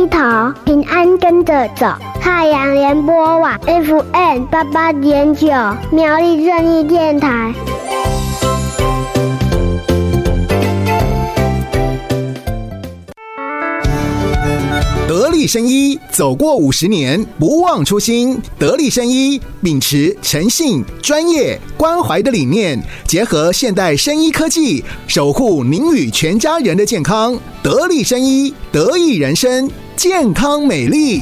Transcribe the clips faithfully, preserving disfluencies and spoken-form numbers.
低头，平安跟着走。太阳联播网 F M 八八点九，苗栗正义电台。 得力生医走过五十年，不忘初心。得力生医秉持诚信、专业、关怀的理念，结合现代生医科技，守护您与全家人的健康。得力生医，得益人生，健康美丽。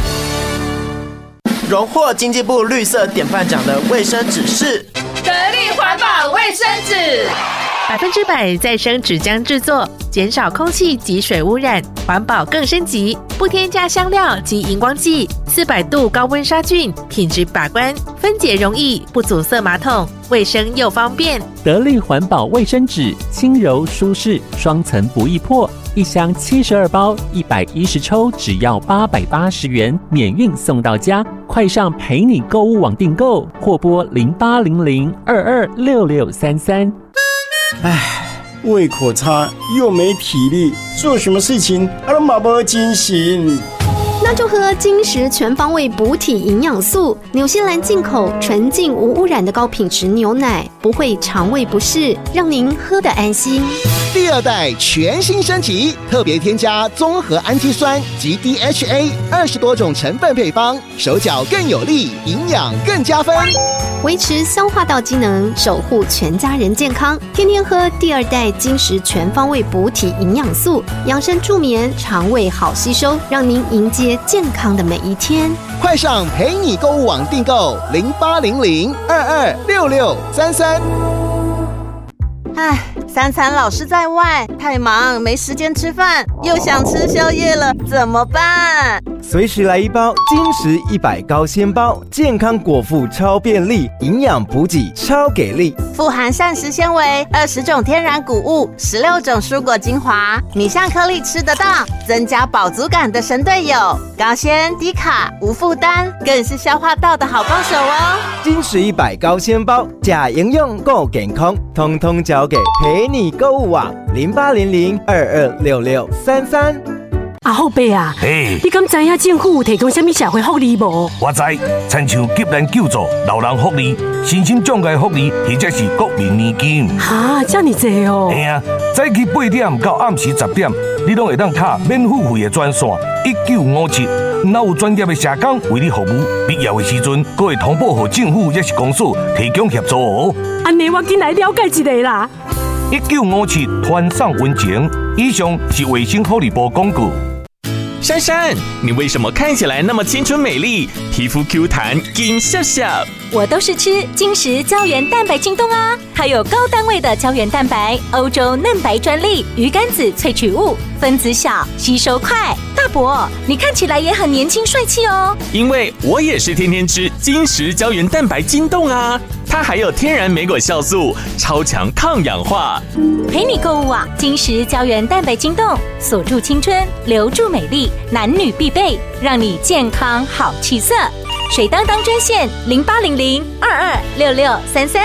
荣获经济部绿色典范奖的卫生纸是得力环保卫生纸， 百分之百再生纸浆制作，减少空气及水污染，环保更升级，不添加香料及荧光剂，四百度高温杀菌，品质把关，分解容易，不阻塞马桶，卫生又方便。 得力环保卫生纸，轻柔舒适，双层不易破，一箱七十二包，一百一十抽，只要八百八十元，免运送到家。快上陪你购物网订购，或拨零八零零二二六六三三。 唉，胃口差又没体力，做什么事情啊都没精神。 那就喝金石全方位补体营养素，纽西兰进口纯净无污染的高品质牛奶，不会肠胃不适，让您喝得安心。 第二代全新升级，特别添加综合氨基酸及 D H A 二十多种成分配方，手脚更有力，营养更加分， 维持消化道机能，守护全家人健康。天天喝第二代金石全方位补体营养素，养生助眠，肠胃好吸收，让您迎接健康的每一天。 快上陪你购物网订购零八零零二二六六三三。 唉，三餐老是在外，太忙没时间吃饭，又想吃宵夜了，怎么办？ 随时来一包金石一百高纤包，健康果腹超便利，营养补给超给力， 富含膳食纤维，二十种天然谷物，十六种蔬果精华，米香颗粒吃得到，增加饱足感的神队友，高纤低卡无负担，更是消化道的好帮手哦。 金石一百高纤包，假营养够健康，通通交给陪你购物网零八零零二二六六三三。 阿后伯啊， 嘿， 你敢知影政府有提供什么社会福利无？ 我知，亲像急难救助、老人福利、身心障碍福利，或者是国民年金。 哈，这么多哦！ 嘿啊，早起八点到暗时十点，你拢会当打免付费的专线一九五七，若有专业的社工为你服务，必要的时阵，还会通报给政府也是公司提供协助哦。 安尼我紧来了解一下啦。 一九五七团上温情，以上是卫生福利部广告。 珊珊，你为什么看起来那么青春美丽，皮肤 Q 弹，紧笑笑？ 我都是吃金石胶原蛋白晶冻啊，它有高单位的胶原蛋白，欧洲嫩白专利，鱼肝子萃取物，分子小，吸收快。大伯，你看起来也很年轻帅气哦。 因为我也是天天吃金石胶原蛋白晶冻啊，它还有天然莓果酵素，超强抗氧化。 陪你购物网，金石胶原蛋白晶冻，锁住青春，留住美丽，男女必备，让你健康好气色。水当当专线零八零零二二六六三三。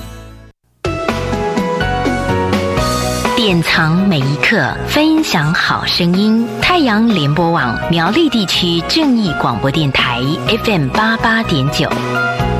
典藏每一刻，分享好声音。太阳联播网苗栗地区正义广播电台 F M 八八点九。